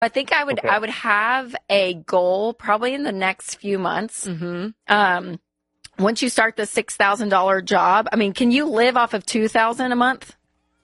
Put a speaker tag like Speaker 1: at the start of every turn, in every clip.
Speaker 1: I think I would
Speaker 2: Okay.
Speaker 1: I would have a goal probably in the next few months. Once you start the $6,000 job, I mean, can you live off of $2,000 a month?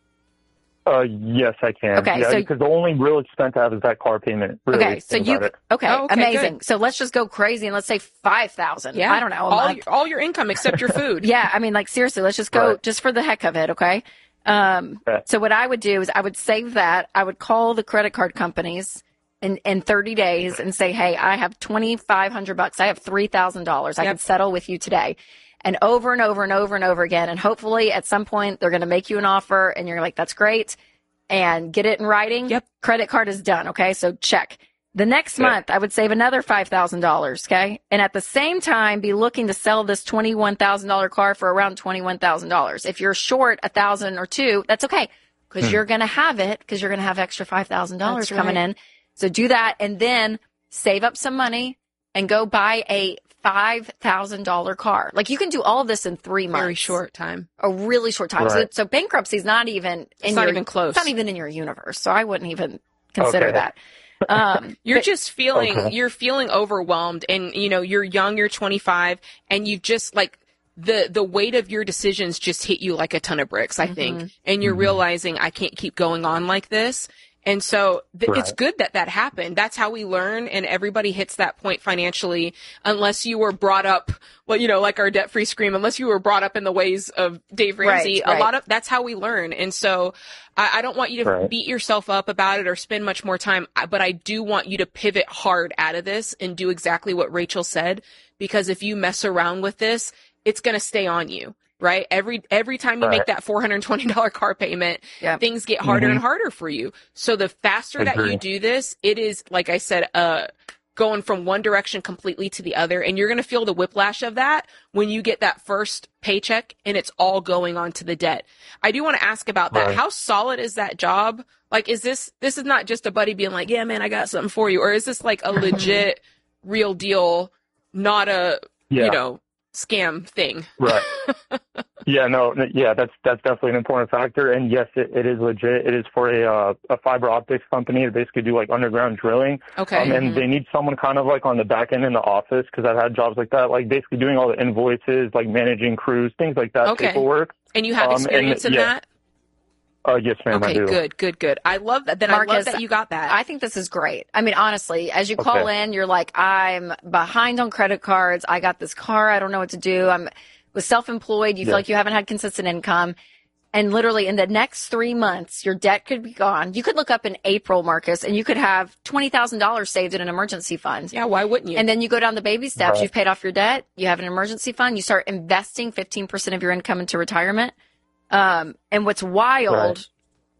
Speaker 2: Yes, I can.
Speaker 1: Okay,
Speaker 2: Yeah,
Speaker 1: so-
Speaker 2: because the only real expense I have is that car payment. Really,
Speaker 1: Okay, so
Speaker 2: think about it.
Speaker 1: okay,
Speaker 3: Oh, okay,
Speaker 1: amazing.
Speaker 3: good.
Speaker 1: So let's just go crazy and let's say 5,000.
Speaker 3: Yeah.
Speaker 1: I don't know, a
Speaker 3: all
Speaker 1: month.
Speaker 3: all your income except your food.
Speaker 1: Yeah, I mean, like seriously, let's just go
Speaker 2: Right.
Speaker 1: just for the heck of it, okay?
Speaker 2: Okay.
Speaker 1: So what I would do is I would save that. I would call the credit card companies in 30 days and say, hey, I have $2,500. I have $3,000. I
Speaker 3: Yep.
Speaker 1: could settle with you today. And over and over and over and over again. And hopefully at some point they're going to make you an offer and you're like, that's great. And get it in writing.
Speaker 3: Yep.
Speaker 1: Credit card is done. Okay. So check. The next month, I would save another $5,000. Okay. And at the same time, be looking to sell this $21,000 car for around $21,000. If you're short $1,000 or $2,000, that's okay. Because you're going to have it because you're going to have extra $5,000
Speaker 3: That's
Speaker 1: coming
Speaker 3: right.
Speaker 1: in. So do that and then save up some money and go buy a $5,000 car. Like you can do all of this in 3 months.
Speaker 3: Very short time.
Speaker 1: A really short time.
Speaker 2: Right.
Speaker 1: So bankruptcy is not even
Speaker 3: It's not even close.
Speaker 1: It's not even in your universe. So I wouldn't even consider
Speaker 2: Okay.
Speaker 1: that.
Speaker 3: You're just feeling,
Speaker 2: Okay.
Speaker 3: you're feeling overwhelmed and, you know, you're young, you're 25 and you've just like the weight of your decisions just hit you like a ton of bricks, I think. And you're realizing I can't keep going on like this. And so it's
Speaker 2: Right.
Speaker 3: good that that happened. That's how we learn. And everybody hits that point financially, unless you were brought up, well, you know, like our debt free scream, unless you were brought up in the ways of Dave Ramsey.
Speaker 1: Right.
Speaker 3: A lot of that's how we learn. And so I don't want you to
Speaker 2: Right.
Speaker 3: beat yourself up about it or spend much more time, but I do want you to pivot hard out of this and do exactly what Rachel said, because if you mess around with this, it's going to stay on you. Right. Every time you make
Speaker 2: Right.
Speaker 3: that $420 car payment,
Speaker 1: Yep.
Speaker 3: things get harder and harder for you. So the faster that
Speaker 2: Agree.
Speaker 3: you do this, it is, like I said, going from one direction completely to the other. And you're going to feel the whiplash of that when you get that first paycheck and it's all going on to the debt. I do want to ask about that.
Speaker 2: Right.
Speaker 3: How solid is that job? Like, is this is not just a buddy being like, yeah, man, I got something for you. Or is this like a legit real deal, not a,
Speaker 2: Yeah.
Speaker 3: you know, scam thing?
Speaker 2: Right. That's definitely an important factor. And yes, it is legit. It is for a fiber optics company to basically do like underground drilling.
Speaker 3: Okay.
Speaker 2: And they need someone kind of like on the back end in the office, because I've had jobs like that, like basically doing all the invoices, like managing crews, things like that,
Speaker 3: Okay.
Speaker 2: paperwork.
Speaker 3: And you have experience in
Speaker 2: yeah.
Speaker 3: that?
Speaker 2: Yes, ma'am, I
Speaker 3: Okay,
Speaker 2: do.
Speaker 3: good. I love that. Then I love
Speaker 1: Marcus,
Speaker 3: that you got that.
Speaker 1: I think this is great. I mean, honestly, as you call
Speaker 2: Okay.
Speaker 1: in, you're like, I'm behind on credit cards. I got this car. I don't know what to do. I'm was self-employed. You feel
Speaker 2: Yeah.
Speaker 1: like you haven't had consistent income. And literally in the next 3 months, your debt could be gone. You could look up in April, Marcus, and you could have $20,000 saved in an emergency fund.
Speaker 3: Yeah, why wouldn't you?
Speaker 1: And then you go down the baby steps.
Speaker 2: Right.
Speaker 1: You've paid off your debt. You have an emergency fund. You start investing 15% of your income into retirement. And what's wild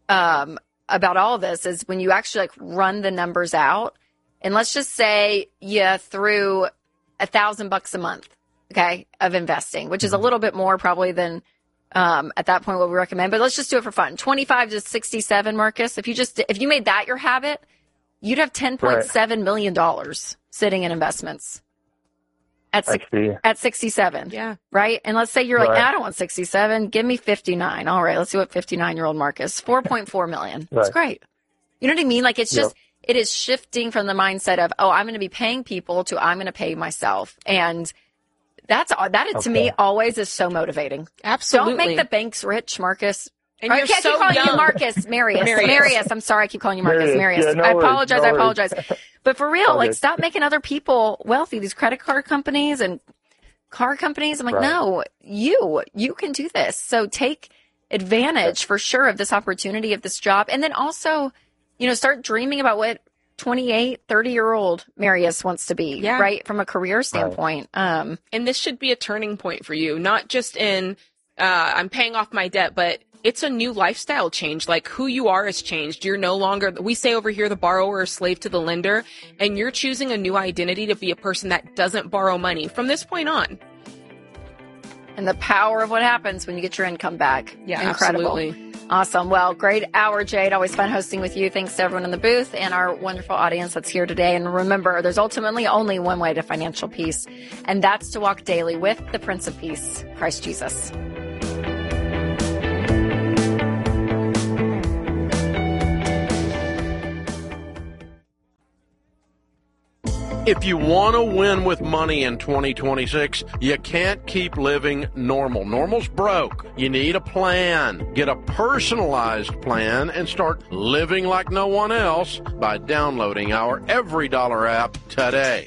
Speaker 1: about all of this is when you actually like run the numbers out, and let's just say you threw $1,000 a month, okay, of investing, which is a little bit more probably than at that point what we recommend. But let's just do it for fun. 25 to 67, Marcus. If you made that your habit, you'd have $10.7 million sitting in investments
Speaker 2: I see.
Speaker 1: at 67.
Speaker 3: Yeah.
Speaker 1: Right. And let's say you're like,
Speaker 2: Right.
Speaker 1: I don't want 67. Give me 59. All right. Let's see what 59-year-old Marcus, 4.4 million. That's
Speaker 2: Right.
Speaker 1: great. You know what I mean? Like it's
Speaker 2: Yep.
Speaker 1: just, it is shifting from the mindset of, oh, I'm going to be paying people to I'm going to pay myself. And that to me
Speaker 2: Okay.
Speaker 1: always is so motivating.
Speaker 3: Absolutely.
Speaker 1: Don't make the banks rich, Marcus.
Speaker 3: And
Speaker 1: Or I
Speaker 3: you're
Speaker 1: can't
Speaker 3: so
Speaker 1: keep calling
Speaker 3: young.
Speaker 1: you Marcus. Marius.
Speaker 3: Marius.
Speaker 1: I'm sorry. I keep calling you Marcus.
Speaker 2: Marius.
Speaker 1: Marius.
Speaker 2: Yeah, no
Speaker 1: I
Speaker 2: worries,
Speaker 1: apologize.
Speaker 2: no
Speaker 1: I
Speaker 2: worries.
Speaker 1: apologize. But for real,
Speaker 2: All
Speaker 1: like
Speaker 2: good.
Speaker 1: stop making other people wealthy. These credit card companies and car companies. I'm like,
Speaker 2: Right.
Speaker 1: no, you can do this. So take advantage for sure of this opportunity, of this job. And then also, start dreaming about what 28, 30-year-old Marius wants to be,
Speaker 3: Yeah.
Speaker 1: right? From a career standpoint.
Speaker 3: And this should be a turning point for you, not just in I'm paying off my debt, but it's a new lifestyle change. Like who you are has changed. You're no longer, we say over here, the borrower is slave to the lender, and you're choosing a new identity to be a person that doesn't borrow money from this point on.
Speaker 1: And the power of what happens when you get your income back.
Speaker 3: Yeah,
Speaker 1: Incredible.
Speaker 3: absolutely.
Speaker 1: Awesome. Well, great hour, Jade. Always fun hosting with you. Thanks to everyone in the booth and our wonderful audience that's here today. And remember, there's ultimately only one way to financial peace, and that's to walk daily with the Prince of Peace, Christ Jesus.
Speaker 4: If you want to win with money in 2026, you can't keep living normal. Normal's broke. You need a plan. Get a personalized plan and start living like no one else by downloading our EveryDollar app today.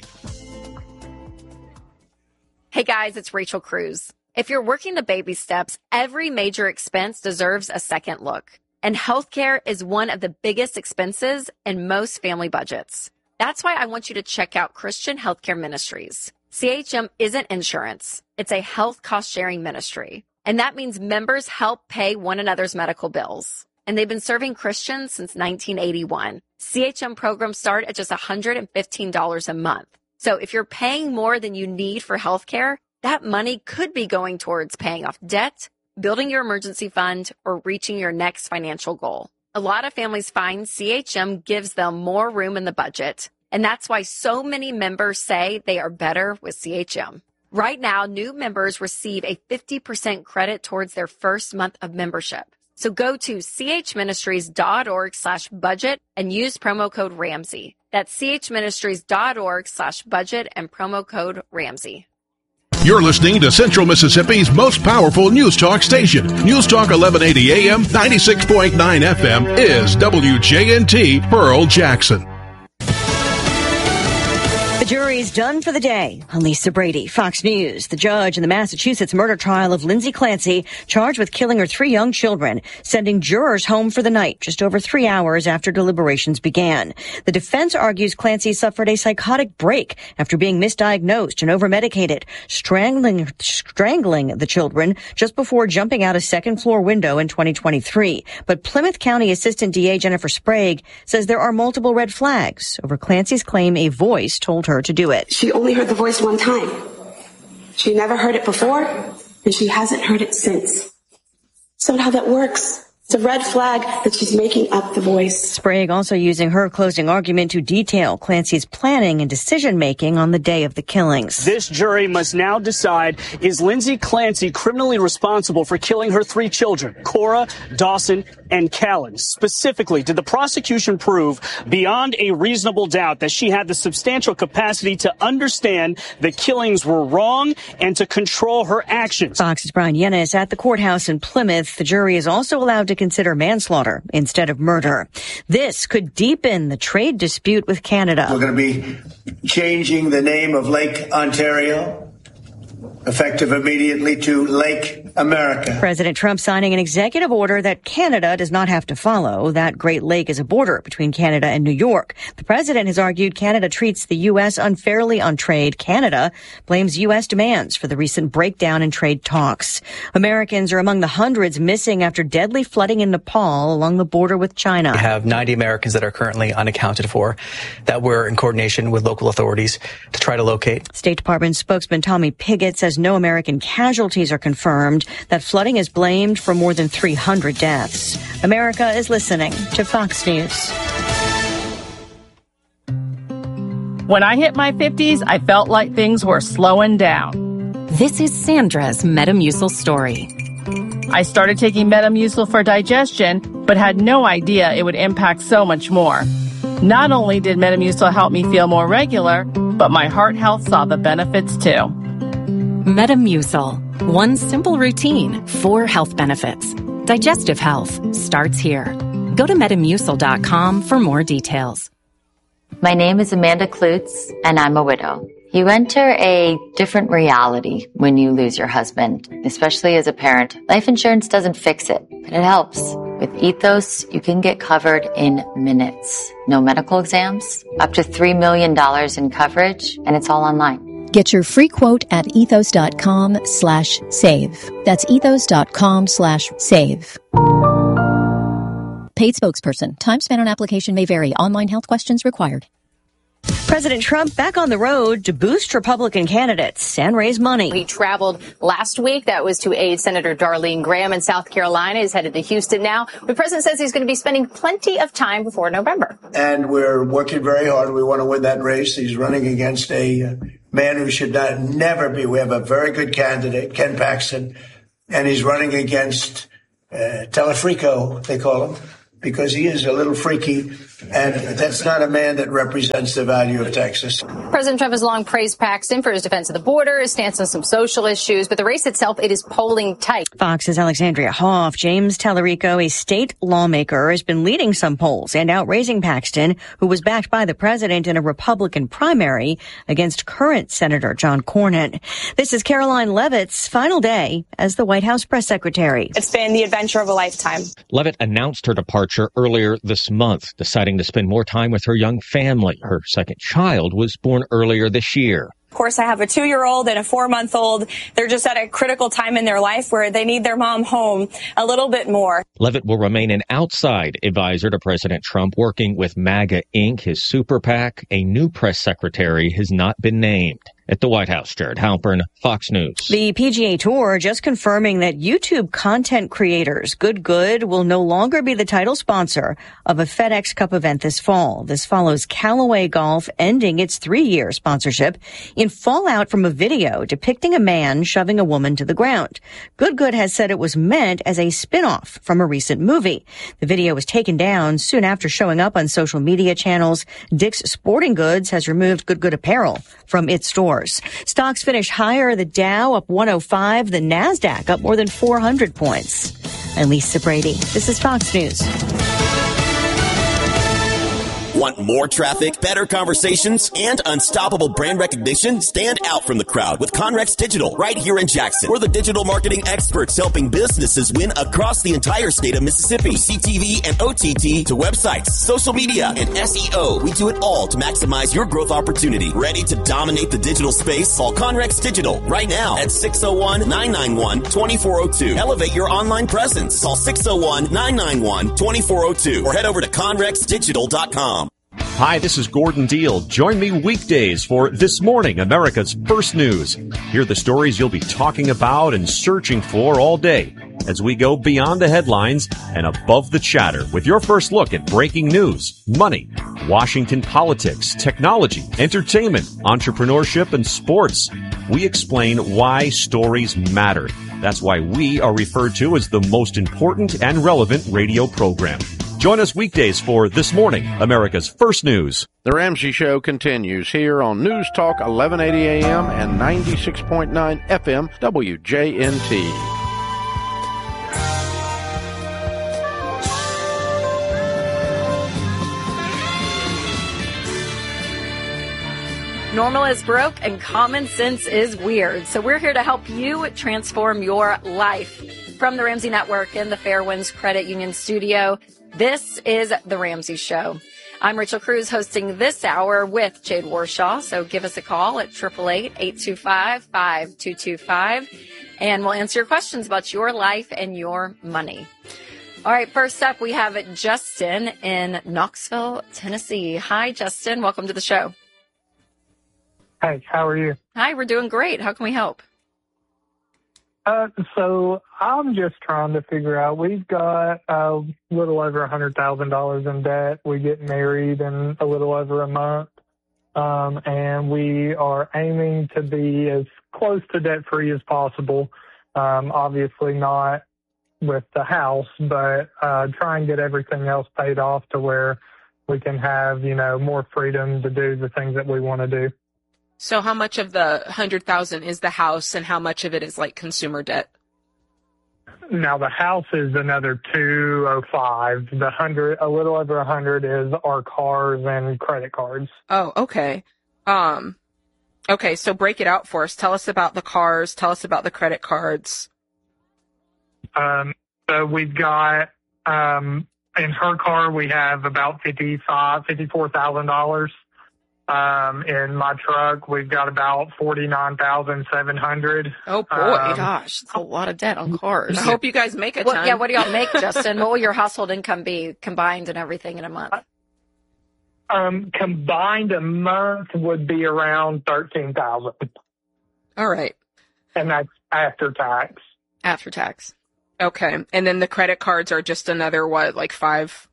Speaker 1: Hey guys, it's Rachel Cruz. If you're working the baby steps, every major expense deserves a second look. And healthcare is one of the biggest expenses in most family budgets. That's why I want you to check out Christian Healthcare Ministries. CHM isn't insurance. It's a health cost-sharing ministry. And that means members help pay one another's medical bills. And they've been serving Christians since 1981. CHM programs start at just $115 a month. So if you're paying more than you need for healthcare, that money could be going towards paying off debt, building your emergency fund, or reaching your next financial goal. A lot of families find CHM gives them more room in the budget, and that's why so many members say they are better with CHM. Right now, new members receive a 50% credit towards their first month of membership. So go to chministries.org/budget and use promo code Ramsey. That's chministries.org/budget and promo code Ramsey.
Speaker 5: You're listening to Central Mississippi's most powerful news talk station. News Talk 1180 AM, 96.9 FM is WJNT Pearl Jackson.
Speaker 6: The jury's done for the day. I'm Lisa Brady, Fox News. The judge in the Massachusetts murder trial of Lindsay Clancy, charged with killing her 3 young children, sending jurors home for the night just over 3 hours after deliberations began. The defense argues Clancy suffered a psychotic break after being misdiagnosed and overmedicated, strangling the children just before jumping out a second-floor window in 2023. But Plymouth County Assistant DA Jennifer Sprague says there are multiple red flags over Clancy's claim a voice told her to do it.
Speaker 7: She only heard the voice one time. She never heard it before, and she hasn't heard it since. So how that works. It's a red flag that she's making up the voice.
Speaker 6: Sprague also using her closing argument to detail Clancy's planning and decision-making on the day of the killings.
Speaker 8: This jury must now decide, is Lindsay Clancy criminally responsible for killing her 3 children, Cora, Dawson, and Callan? Specifically, did the prosecution prove beyond a reasonable doubt that she had the substantial capacity to understand the killings were wrong and to control her actions?
Speaker 6: Fox's Brian Yennis at the courthouse in Plymouth. The jury is also allowed to consider manslaughter instead of murder. This could deepen the trade dispute with Canada.
Speaker 9: We're going to be changing the name of Lake Ontario, effective immediately, to Lake America.
Speaker 6: President Trump signing an executive order that Canada does not have to follow. That Great Lake is a border between Canada and New York. The president has argued Canada treats the U.S. unfairly on trade. Canada blames U.S. demands for the recent breakdown in trade talks. Americans are among the hundreds missing after deadly flooding in Nepal along the border with China.
Speaker 10: We have 90 Americans that are currently unaccounted for that we're in coordination with local authorities to try to locate.
Speaker 6: State Department spokesman Tommy Pigott says no American casualties are confirmed, that flooding is blamed for more than 300 deaths. America is listening to Fox News.
Speaker 11: When I hit my 50s, I felt like things were slowing down.
Speaker 12: This is Sandra's Metamucil story.
Speaker 11: I started taking Metamucil for digestion, but had no idea it would impact so much more. Not only did Metamucil help me feel more regular, but my heart health saw the benefits too.
Speaker 12: Metamucil. One simple routine, 4 health benefits. Digestive health starts here. Go to Metamucil.com for more details.
Speaker 13: My name is Amanda Klutz, and I'm a widow. You enter a different reality when you lose your husband, especially as a parent. Life insurance doesn't fix it, but it helps. With Ethos, you can get covered in minutes. No medical exams, up to $3 million in coverage, and it's all online.
Speaker 14: Get your free quote at ethos.com/save. That's ethos.com/save. Paid spokesperson. Time spent on application may vary. Online health questions required.
Speaker 6: President Trump back on the road to boost Republican candidates and raise money.
Speaker 15: He traveled last week. That was to aid Senator Darlene Graham in South Carolina. He's headed to Houston now. The president says he's going to be spending plenty of time before November.
Speaker 9: And we're working very hard. We want to win that race. He's running against a man who should never be. We have a very good candidate, Ken Paxton, and he's running against Telefrico, they call him, because he is a little freaky. And that's not a man that represents the value of Texas.
Speaker 15: President Trump has long praised Paxton for his defense of the border, his stance on some social issues, but the race itself, it is polling tight.
Speaker 6: Fox's Alexandria Hoff. James Tallarico, a state lawmaker, has been leading some polls and outraising Paxton, who was backed by the president in a Republican primary against current Senator John Cornyn. This is Caroline Leavitt's final day as the White House press secretary.
Speaker 16: It's been the adventure of a lifetime.
Speaker 17: Leavitt announced her departure earlier this month, deciding to spend more time with her young family. Her second child was born earlier this year.
Speaker 16: Of course, I have a 2-year-old and a 4-month-old. They're just at a critical time in their life where they need their mom home a little bit more.
Speaker 17: Leavitt will remain an outside advisor to President Trump, working with MAGA Inc., his super PAC. A new press secretary has not been named. At the White House, Jared Halpern, Fox News.
Speaker 6: The PGA Tour just confirming that YouTube content creators Good will no longer be the title sponsor of a FedEx Cup event this fall. This follows Callaway Golf ending its 3-year sponsorship in fallout from a video depicting a man shoving a woman to the ground. Good has said it was meant as a spin-off from a recent movie. The video was taken down soon after showing up on social media channels. Dick's Sporting Goods has removed Good apparel from its stores. Stocks finish higher. The Dow up 105. The NASDAQ up more than 400 points. I'm Lisa Brady. This is Fox News.
Speaker 18: Want more traffic, better conversations, and unstoppable brand recognition? Stand out from the crowd with Conrex Digital right here in Jackson. We're the digital marketing experts helping businesses win across the entire state of Mississippi. CTV and OTT to websites, social media, and SEO. We do it all to maximize your growth opportunity. Ready to dominate the digital space? Call Conrex Digital right now at 601-991-2402. Elevate your online presence. Call 601-991-2402 or head over to conrexdigital.com.
Speaker 19: Hi, this is Gordon Deal. Join me weekdays for This Morning, America's First News. Hear the stories you'll be talking about and searching for all day as we go beyond the headlines and above the chatter with your first look at breaking news, money, Washington politics, technology, entertainment, entrepreneurship, and sports. We explain why stories matter. That's why we are referred to as the most important and relevant radio program. Join us weekdays for This Morning, America's First News.
Speaker 4: The Ramsey Show continues here on News Talk 1180 AM and 96.9 FM WJNT.
Speaker 1: Normal is broke and common sense is weird. So we're here to help you transform your life. From the Ramsey Network in the Fairwinds Credit Union studio, this is The Ramsey Show. I'm Rachel Cruz hosting this hour with Jade Warshaw. So give us a call at 888-825-5225 and we'll answer your questions about your life and your money. All right, first up, we have Justin in Knoxville, Tennessee. Hi, Justin. Welcome to the show.
Speaker 20: Hi, how are you?
Speaker 1: Hi, we're doing great. How can we help?
Speaker 20: So I'm just trying to figure out, we've got a little over $100,000 in debt. We get married in a little over a month. And we are aiming to be as close to debt free as possible. Obviously not with the house, but, try and get everything else paid off to where we can have, more freedom to do the things that we want to do.
Speaker 3: So how much of the $100,000 is the house and how much of it is like consumer debt?
Speaker 20: Now the house is another $205. A little over 100 is our cars and credit cards.
Speaker 3: Oh, okay. Okay, so break it out for us. Tell us about the cars. Tell us about the credit cards.
Speaker 20: So we've got, in her car, we have about $54,000. In my truck, we've got about $49,700.
Speaker 3: Oh boy,
Speaker 1: gosh, that's a lot of debt on cars.
Speaker 3: I hope you guys make a ton.
Speaker 1: Yeah, what do y'all make, Justin? What will your household income be combined and everything in a month?
Speaker 20: Combined a month would be around $13,000.
Speaker 3: All right,
Speaker 20: and that's after tax.
Speaker 1: After tax.
Speaker 3: Okay, and then the credit cards are just another like $5.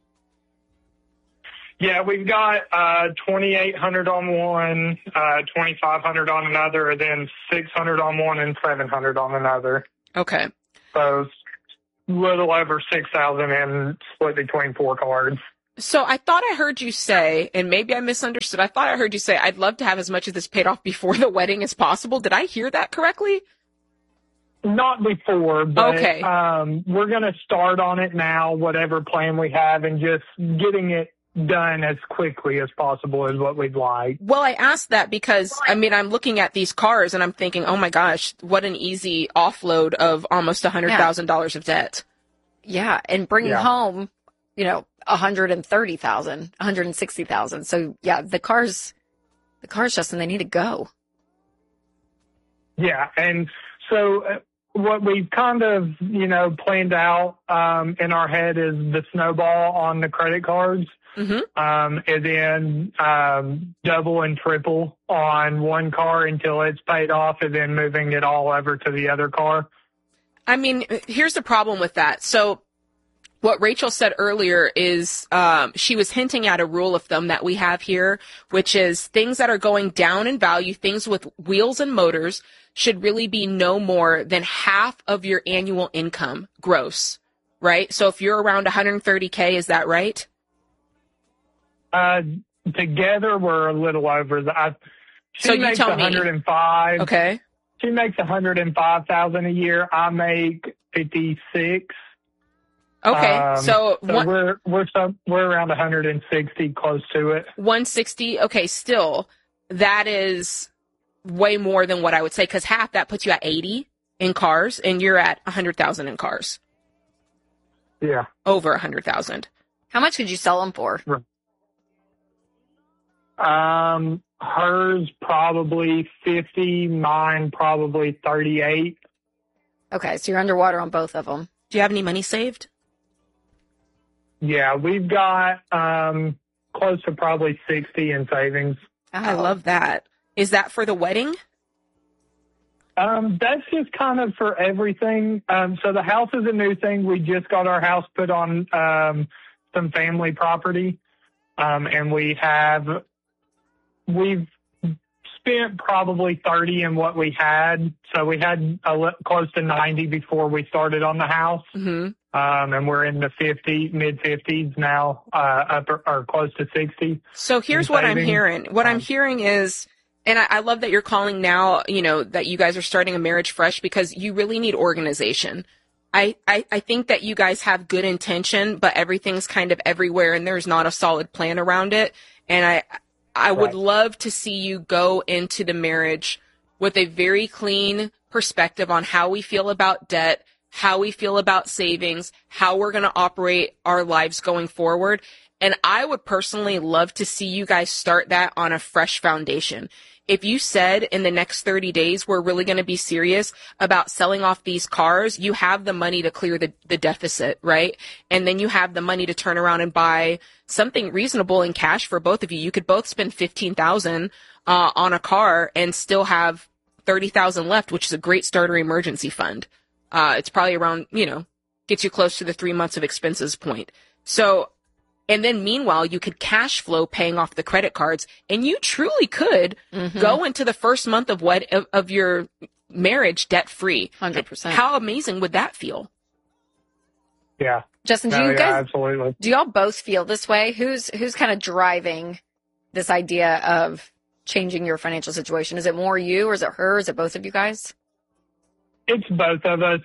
Speaker 20: Yeah, we've got $2,800 on one, $2,500 on another, and then $600 on one and $700 on another.
Speaker 3: Okay.
Speaker 20: So a little over $6,000 and split between 4 cards.
Speaker 3: So I thought I heard you say, and maybe I misunderstood, I thought I heard you say, I'd love to have as much of this paid off before the wedding as possible. Did I hear that correctly?
Speaker 20: Not before, but
Speaker 3: okay.
Speaker 20: We're going to start on it now, whatever plan we have, and just getting it done as quickly as possible is what we'd like.
Speaker 3: Well, I asked that because, I mean, I'm looking at these cars and I'm thinking, oh my gosh, what an easy offload of almost $100,000 of debt.
Speaker 1: Yeah, and bringing home, you know, $130,000, $160,000. So yeah, the cars, Justin, they need to go.
Speaker 20: Yeah, and so what we've kind of, you know, planned out in our head is the snowball on the credit cards, and then double and triple on one car until it's paid off, and then moving it all over to the other car.
Speaker 3: I mean, here's the problem with that. So what Rachel said earlier is she was hinting at a rule of thumb that we have here, which is things that are going down in value, things with wheels and motors, should really be no more than half of your annual income gross, right? So if you're around 130K, is that right?
Speaker 20: Together, we're a little over that.
Speaker 3: So you tell me.
Speaker 20: 105.
Speaker 3: Okay.
Speaker 20: She makes 105,000 a year. I make 56.
Speaker 3: Okay, so
Speaker 20: we're around 160, close to it.
Speaker 3: 160. Okay, still, that is way more than what I would say, because half that puts you at 80 in cars, and you're at 100,000 in cars.
Speaker 20: Yeah,
Speaker 3: over 100,000.
Speaker 1: How much could you sell them for?
Speaker 20: Hers probably 50, mine probably 38.
Speaker 1: Okay, so you're underwater on both of them.
Speaker 3: Do you have any money saved?
Speaker 20: Yeah, we've got close to probably 60 in savings.
Speaker 3: I love that. Is that for the wedding?
Speaker 20: That's just kind of for everything. So the house is a new thing. We just got our house put on some family property, and we've spent probably 30 in what we had. So we had close to 90 before we started on the house. And we're in the mid-50s now, or close to 60.
Speaker 3: So here's what I'm hearing. What I'm hearing is, and I love that you're calling now, you know, that you guys are starting a marriage fresh, because you really need organization. I think that you guys have good intention, but everything's kind of everywhere and there's not a solid plan around it. And I would love to see you go into the marriage with a very clean perspective on how we feel about debt, how we feel about savings, how we're going to operate our lives going forward. And I would personally love to see you guys start that on a fresh foundation. If you said in the next 30 days, we're really going to be serious about selling off these cars, you have the money to clear the deficit, right? And then you have the money to turn around and buy something reasonable in cash for both of you. You could both spend $15,000 on a car and still have $30,000 left, which is a great starter emergency fund. It's probably around, you know, gets you close to the 3 months of expenses point. So, and then meanwhile, you could cash flow paying off the credit cards, and you truly could go into the first month of your marriage debt free.
Speaker 1: 100%.
Speaker 3: How amazing would that feel?
Speaker 20: Yeah.
Speaker 1: Justin, do you guys,
Speaker 20: absolutely.
Speaker 1: Do y'all both feel this way? Who's kind of driving this idea of changing your financial situation? Is it more you, or is it her? Is it both of you guys?
Speaker 20: It's both of us.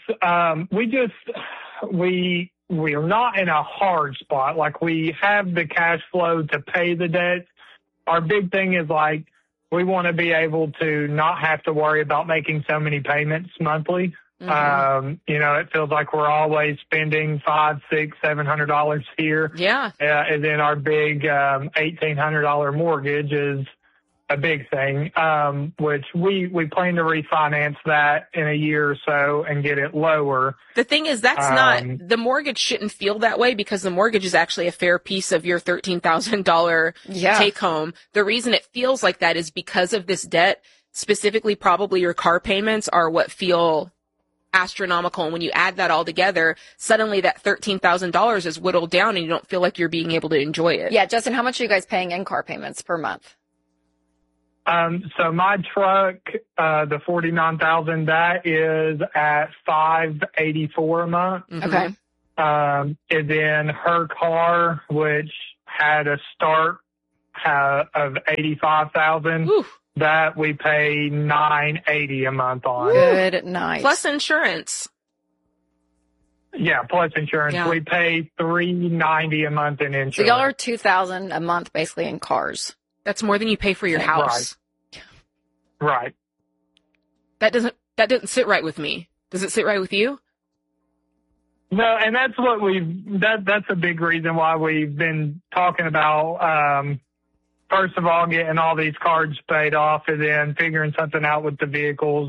Speaker 20: We are not in a hard spot. Like, we have the cash flow to pay the debt. Our big thing is, like, we want to be able to not have to worry about making so many payments monthly. You know, it feels like we're always spending $500, $600, $700 here.
Speaker 3: Yeah.
Speaker 20: And then our big $1,800 mortgage is a big thing, which we plan to refinance that in a year or so and get it lower.
Speaker 3: The thing is, that's not, the mortgage shouldn't feel that way, because the mortgage is actually a fair piece of your $13,000 take home. The reason it feels like that is because of this debt, specifically probably your car payments are what feel astronomical. And when you add that all together, suddenly that $13,000 is whittled down and you don't feel like you're being able to enjoy it.
Speaker 1: Yeah. Justin, how much are you guys paying in car payments per month?
Speaker 20: So my truck, the 49,000, that is at $584 a month.
Speaker 1: Okay.
Speaker 20: And then her car, which had a start of $85,000. That we pay $980 a month on.
Speaker 1: Good night.
Speaker 3: Plus insurance.
Speaker 20: Yeah, plus insurance.
Speaker 1: Yeah.
Speaker 20: We pay $390 a month in insurance.
Speaker 1: So y'all are $2,000 a month basically in cars.
Speaker 3: That's more than you pay for your house.
Speaker 20: Right.
Speaker 3: That doesn't sit right with me. Does it sit right with you?
Speaker 20: No, and that's what that's a big reason why we've been talking about, first of all, getting all these cards paid off and then figuring something out with the vehicles.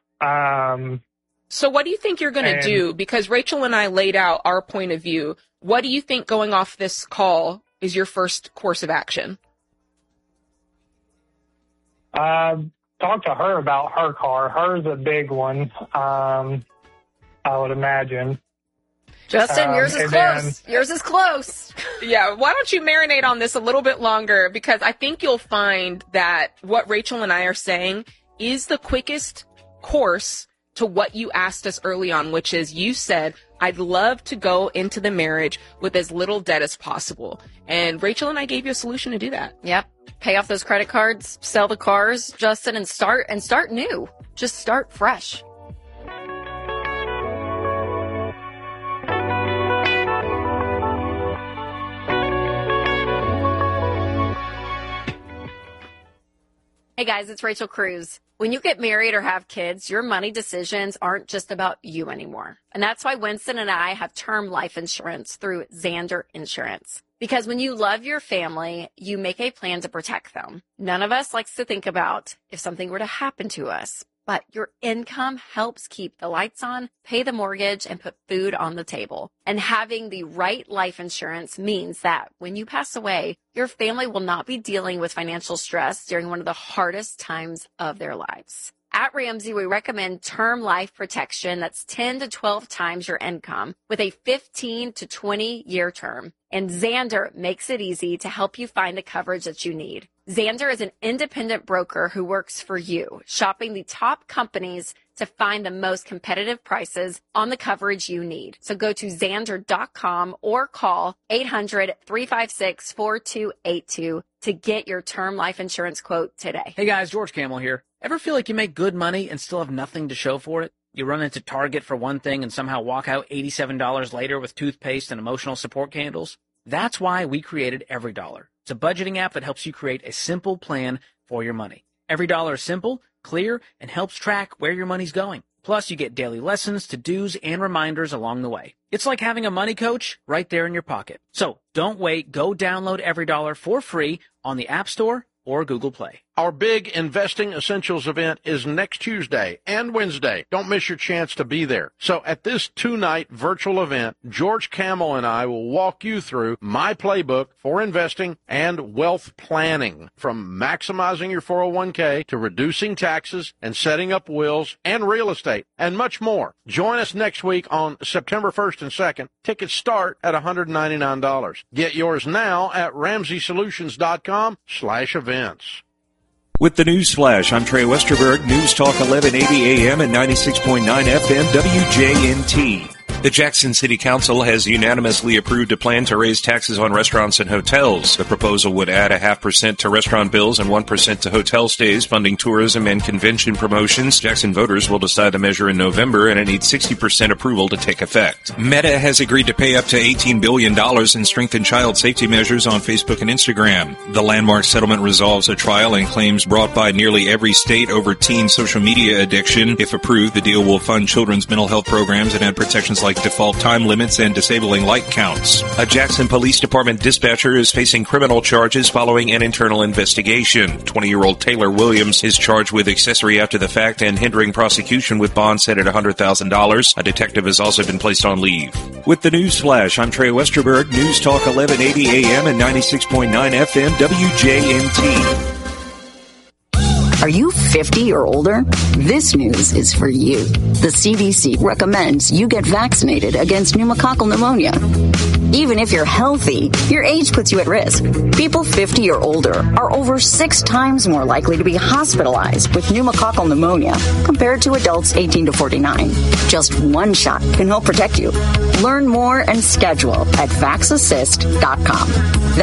Speaker 3: So what do you think you're going to do? Because Rachel and I laid out our point of view. What do you think going off this call is your first course of action?
Speaker 20: Talk to her about her car. Hers a big one, I would imagine.
Speaker 1: Justin, yours is close. Yours is close.
Speaker 3: Yeah, why don't you marinate on this a little bit longer? Because I think you'll find that what Rachel and I are saying is the quickest course to what you asked us early on, which is you said, I'd love to go into the marriage with as little debt as possible. And Rachel and I gave you a solution to do that.
Speaker 1: Yep. Pay off those credit cards, sell the cars, Justin, and start new. Just start fresh. Hey guys, it's Rachel Cruz. When you get married or have kids, your money decisions aren't just about you anymore. And that's why Winston and I have term life insurance through Zander Insurance. Because when you love your family, you make a plan to protect them. None of us likes to think about if something were to happen to us. But your income helps keep the lights on, pay the mortgage, and put food on the table. And having the right life insurance means that when you pass away, your family will not be dealing with financial stress during one of the hardest times of their lives. At Ramsey, we recommend term life protection that's 10 to 12 times your income with a 15 to 20-year term. And Zander makes it easy to help you find the coverage that you need. Zander is an independent broker who works for you, shopping the top companies to find the most competitive prices on the coverage you need. So go to Zander.com or call 800-356-4282 to get your term life insurance quote today.
Speaker 21: Hey guys, George Camel here. Ever feel like you make good money and still have nothing to show for it? You run into Target for one thing and somehow walk out $87 later with toothpaste and emotional support candles? That's why we created EveryDollar. It's a budgeting app that helps you create a simple plan for your money. EveryDollar is simple, clear, and helps track where your money's going. Plus, you get daily lessons, to-dos, and reminders along the way. It's like having a money coach right there in your pocket. So don't wait. Go download EveryDollar for free on the App Store or Google Play.
Speaker 4: Our big Investing Essentials event is next Tuesday and Wednesday. Don't miss your chance to be there. So at this 2-night virtual event, George Camel and I will walk you through my playbook for investing and wealth planning, from maximizing your 401k to reducing taxes and setting up wills and real estate and much more. Join us next week on September 1st and 2nd. Tickets start at $199. Get yours now at RamseySolutions.com/events.
Speaker 19: With the News Flash, I'm Trey Westerberg, News Talk 1180 AM and 96.9 FM WJNT. The Jackson City Council has unanimously approved a plan to raise taxes on restaurants and hotels. The proposal would add 0.5% to restaurant bills and 1% to hotel stays, funding tourism and convention promotions. Jackson voters will decide the measure in November, and it needs 60% approval to take effect. Meta has agreed to pay up to $18 billion in strengthened child safety measures on Facebook and Instagram. The landmark settlement resolves a trial and claims brought by nearly every state over teen social media addiction. If approved, the deal will fund children's mental health programs and add protections like default time limits and disabling like counts. A Jackson Police Department dispatcher is facing criminal charges following an internal investigation. 20-year-old Taylor Williams is charged with accessory after the fact and hindering prosecution with bond set at $100,000. A detective has also been placed on leave. With the News Flash, I'm Trey Westerberg, News Talk 1180 AM and 96.9 FM WJNT.
Speaker 22: Are you 50 or older? This news is for you. The CDC recommends you get vaccinated against pneumococcal pneumonia. Even if you're healthy, your age puts you at risk. People 50 or older are over 6 times more likely to be hospitalized with pneumococcal pneumonia compared to adults 18 to 49. Just one shot can help protect you. Learn more and schedule at vaxassist.com.